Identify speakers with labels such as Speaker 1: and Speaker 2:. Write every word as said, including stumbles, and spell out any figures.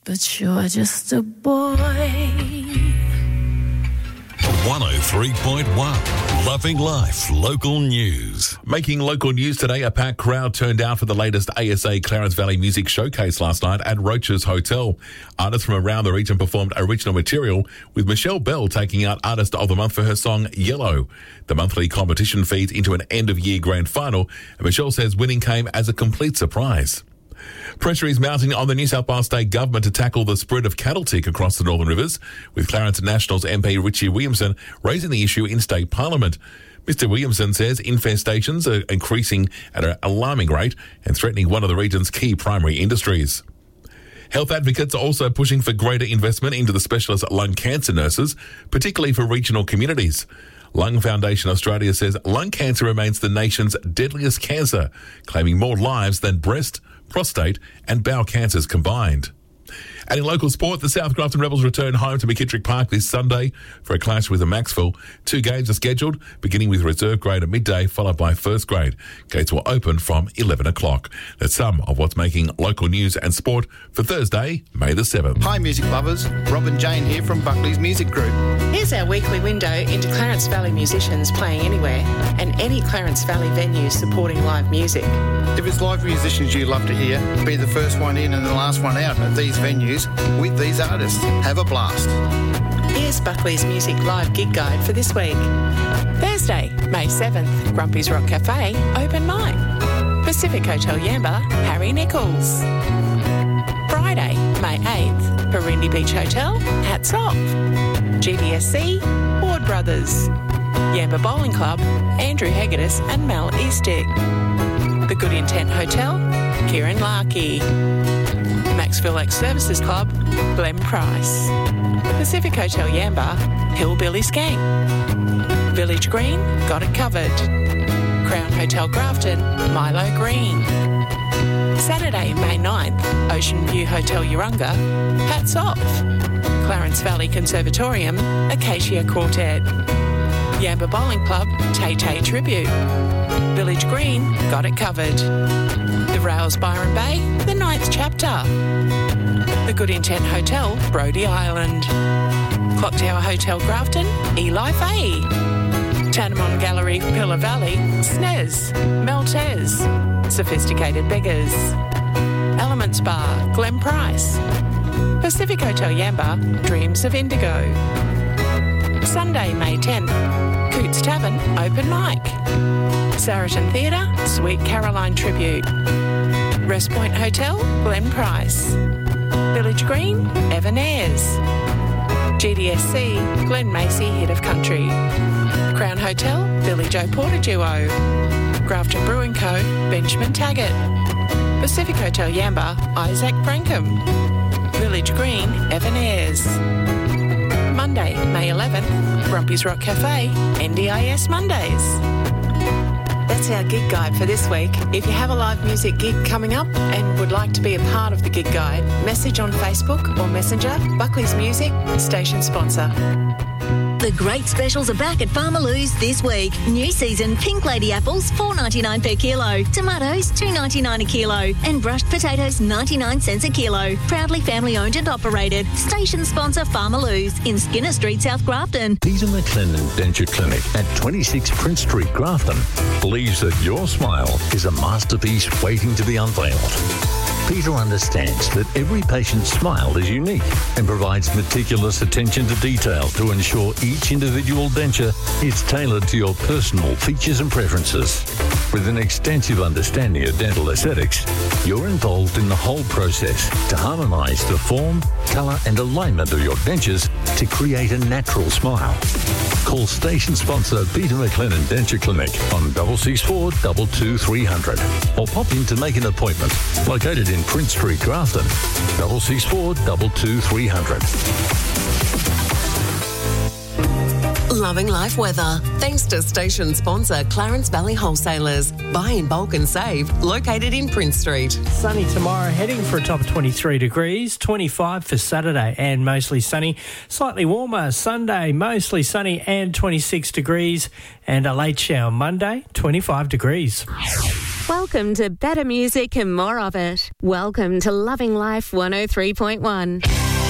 Speaker 1: but you're just a boy.
Speaker 2: one oh three point one Loving Life Local News. Making local news today, a packed crowd turned out for the latest A S A Clarence Valley Music Showcase last night at Roach's Hotel. Artists from around the region performed original material, with Michelle Bell taking out Artist of the Month for her song Yellow. The monthly competition feeds into an end-of-year grand final, and Michelle says winning came as a complete surprise. Pressure is mounting on the New South Wales State Government to tackle the spread of cattle tick across the Northern Rivers, with Clarence Nationals M P Richie Williamson raising the issue in State Parliament. Mister Williamson says infestations are increasing at an alarming rate and threatening one of the region's key primary industries. Health advocates are also pushing for greater investment into the specialist lung cancer nurses, particularly for regional communities. Lung Foundation Australia says lung cancer remains the nation's deadliest cancer, claiming more lives than breast, prostate and bowel cancers combined. And in local sport, the South Grafton Rebels return home to McKittrick Park this Sunday for a clash with the Maxville. Two games are scheduled, beginning with reserve grade at midday, followed by first grade. Gates will open from eleven o'clock. That's some of what's making local news and sport for Thursday, May the seventh.
Speaker 3: Hi music lovers, Rob and Jane here from Buckley's Music Group.
Speaker 4: Here's our weekly window into Clarence Valley musicians playing anywhere and any Clarence Valley venue supporting live music.
Speaker 3: If it's live musicians you love to hear, be the first one in and the last one out at these venues with these artists. Have a blast.
Speaker 4: Here's Buckley's Music Live Gig Guide for this week. Thursday, May seventh, Grumpy's Rock Cafe, open mic. Pacific Hotel Yamba, Harry Nichols. Friday, May eighth, Perindi Beach Hotel, Hats Off. G D S C, Ward Brothers. Yamba Bowling Club, Andrew Hegedus and Mel Eastick. The Good Intent Hotel, Kieran Larkey. Maxville Ex-Services Club, Glenn Price. Pacific Hotel Yamba, Hillbilly Skank. Village Green, Got It Covered. Crown Hotel Grafton, Milo Green. Saturday, May ninth, Ocean View Hotel Urunga, Hats Off. Clarence Valley Conservatorium, Acacia Quartet. Yamba Bowling Club, Tay Tay Tribute. Village Green, Got It Covered. The Rails Byron Bay, The Ninth Chapter. The Good Intent Hotel, Brody Island. Clock Tower Hotel Grafton, Eli Fahey. Tanamon Gallery, Pillar Valley, S N E S, Meltez. Sophisticated Beggars. Elements Bar, Glen Price. Pacific Hotel Yamba, Dreams of Indigo. Sunday, May tenth, Coots Tavern, open mic. Saracen Theatre, Sweet Caroline Tribute. Rest Point Hotel, Glen Price. Village Green, Evan Ayres. G D S C, Glen Macy, Hit of Country. Crown Hotel, Billy Joe Porter Duo. Grafton Brewing Co., Benjamin Taggart. Pacific Hotel Yamba, Isaac Frankham. Village Green, Evan Ayres. Monday, May eleventh, Grumpy's Rock Cafe, N D I S Mondays. That's our gig guide for this week. If you have a live music gig coming up and would like to be a part of the gig guide, message on Facebook or Messenger, Buckley's Music, station sponsor.
Speaker 5: The great specials are back at Farmer Lou's this week. New season pink lady apples, four ninety-nine per kilo. Tomatoes, two ninety-nine a kilo. And brushed potatoes, ninety-nine cents a kilo. Proudly family owned and operated. Station sponsor Farmer Lou's in Skinner Street, South Grafton.
Speaker 6: Peter McLennan Denture Clinic at twenty-six Prince Street, Grafton believes that your smile is a masterpiece waiting to be unveiled. Peter understands that every patient's smile is unique and provides meticulous attention to detail to ensure each individual denture is tailored to your personal features and preferences. With an extensive understanding of dental aesthetics, you're involved in the whole process to harmonise the form, colour and alignment of your dentures to create a natural smile. Call station sponsor Peter McLennan Denture Clinic on double six four two two three hundred or pop in to make an appointment. Located in Prince Street, Grafton, double six four two two three hundred.
Speaker 7: Loving life weather. Thanks to station sponsor Clarence Valley Wholesalers. Buy in bulk and save. Located in Prince Street.
Speaker 8: Sunny tomorrow, heading for a top of twenty-three degrees. twenty-five for Saturday and mostly sunny. Slightly warmer Sunday, mostly sunny and twenty-six degrees. And a late shower Monday, twenty-five degrees.
Speaker 9: Welcome to better music and more of it. Welcome to Loving Life one oh three point one.